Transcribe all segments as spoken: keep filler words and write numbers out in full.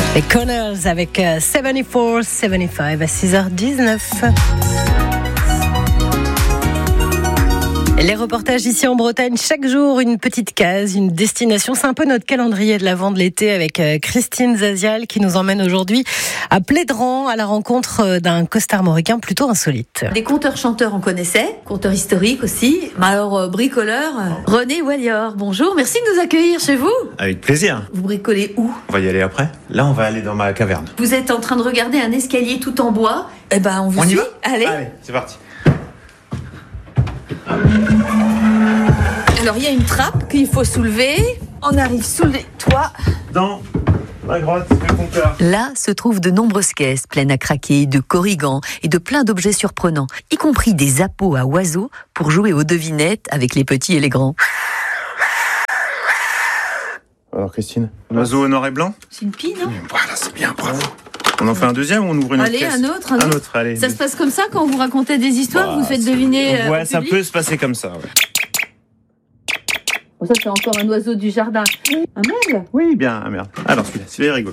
Les Connors avec soixante-quatre soixante-quinze à six heures dix-neuf. Les reportages ici en Bretagne, chaque jour une petite case, une destination. C'est un peu notre calendrier de l'avant de l'été avec Christine Zazial qui nous emmène aujourd'hui à Plédran à la rencontre d'un costarmoricain plutôt insolite. Des conteurs-chanteurs on connaissait, conteurs historiques aussi, mais alors euh, bricoleur, René Wallior. Bonjour, merci de nous accueillir chez vous. Avec plaisir. Vous bricolez où? On va y aller après. Là, on va aller dans ma caverne. Vous êtes en train de regarder un escalier tout en bois. Eh ben, on vous On suit. y va? Allez. Allez, c'est parti. Alors, il y a une trappe qu'il faut soulever. On arrive sous le toit. Dans la grotte, le compteur. Là se trouvent de nombreuses caisses pleines à craquer, de corrigans et de plein d'objets surprenants, y compris des appos à oiseaux pour jouer aux devinettes avec les petits et les grands. Alors, Christine, l'oiseau noir et blanc? C'est une pie, non? Voilà, c'est bien, bravo. On en fait un deuxième ou on ouvre une autre Allez, caisse? un autre, un autre. Un autre, allez. Ça se passe comme ça quand vous racontez des histoires, Bah, vous faites c'est- deviner. euh, Ouais, au ça public peut se passer comme ça, ouais. Bon, ça, c'est encore un oiseau du jardin. Un merle? Oui, bien, ah, merde. Alors, celui-là, celui-là est rigolo.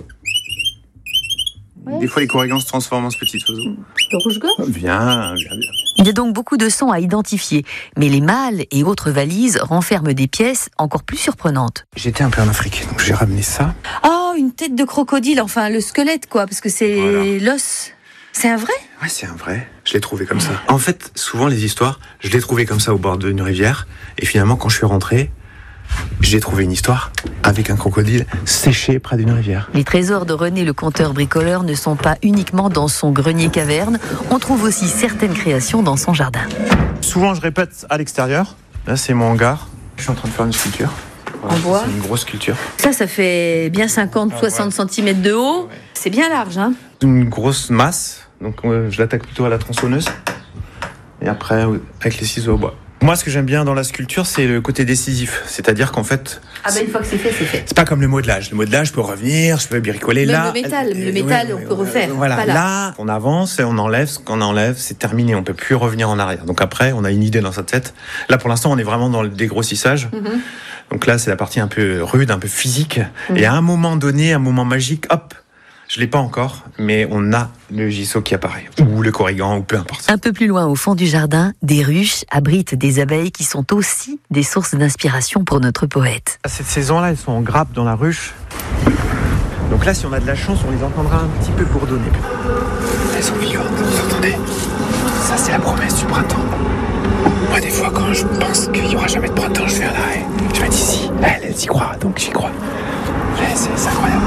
Ouais. Des fois, les corrigans se transforment en ce petit oiseau. Le rouge-gorge? Bien, bien, bien. Il y a donc beaucoup de sons à identifier, mais les malles et autres valises renferment des pièces encore plus surprenantes. J'étais un peu en Afrique, donc j'ai ramené ça. Oh, une tête de crocodile, enfin le squelette quoi, parce que c'est Voilà. l'os. C'est un vrai? Ouais, c'est un vrai. Je l'ai trouvé comme ça. En fait, souvent, les histoires, je l'ai trouvé comme ça au bord d'une rivière. Et finalement, quand je suis rentré, j'ai trouvé une histoire avec un crocodile séché près d'une rivière. Les trésors de René le conteur bricoleur ne sont pas uniquement dans son grenier-caverne, on trouve aussi certaines créations dans son jardin. Souvent, je répète à l'extérieur. Là, c'est mon hangar. Je suis en train de faire une sculpture. Voilà, En bois. C'est une grosse sculpture. Ça, ça fait bien cinquante à soixante centimètres de haut. Ouais. C'est bien large, hein? Une grosse masse. Donc, euh, je l'attaque plutôt à la tronçonneuse. Et après, euh, avec les ciseaux au bois. Moi, ce que j'aime bien dans la sculpture, c'est le côté décisif. C'est-à-dire qu'en fait, Ah ben une fois que c'est fait, c'est fait. c'est pas comme le modelage. Le modelage, je peux revenir, je peux bricoler. Même là. le métal, le euh, métal, ouais, on ouais, peut ouais, refaire. Voilà, Pas là. là, on avance et on enlève ce qu'on enlève, c'est terminé. On peut plus revenir en arrière. Donc après, on a une idée dans sa tête. Là, pour l'instant, on est vraiment dans le dégrossissage. Mhm. Donc là, c'est la partie un peu rude, un peu physique. Mhm. Et à un moment donné, un moment magique, hop, je l'ai pas encore, mais on a le giseau qui apparaît. Ou le corrigan, ou peu importe. Un peu plus loin au fond du jardin, des ruches abritent des abeilles qui sont aussi des sources d'inspiration pour notre poète. À cette saison-là, elles sont en grappe dans la ruche. Donc là, si on a de la chance, on les entendra un petit peu bourdonner. Elles sont vivantes, vous entendez? Ça, c'est la promesse du printemps. Moi, des fois, quand je pense qu'il n'y aura jamais de printemps, je fais un arrêt. Je me dis si, elle, elle y croit, donc j'y crois. Ouais, c'est, c'est incroyable.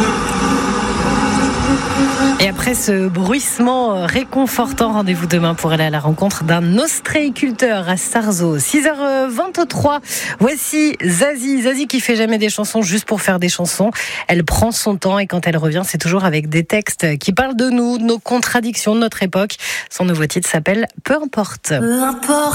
Et après ce bruissement réconfortant, rendez-vous demain pour aller à la rencontre d'un ostréiculteur à Sarzeau. six heures vingt-trois, voici Zazie. Zazie qui fait jamais des chansons juste pour faire des chansons. Elle prend son temps et quand elle revient, c'est toujours avec des textes qui parlent de nous, de nos contradictions, de notre époque. Son nouveau titre s'appelle Peu importe. Peu importe.